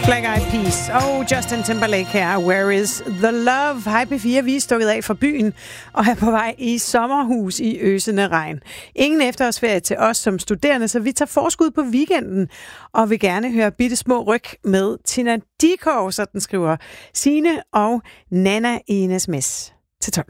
Black Eyed Peas og Justin Timberlake her. Where is the love? Hej P4, vi er stukket af fra byen og er på vej i sommerhus i øsende regn. Ingen efterårsferie til os som studerende, så vi tager forskud på weekenden og vil gerne høre bitte små ryg med Tina Dickow, så den skriver Signe og Nana i en sms.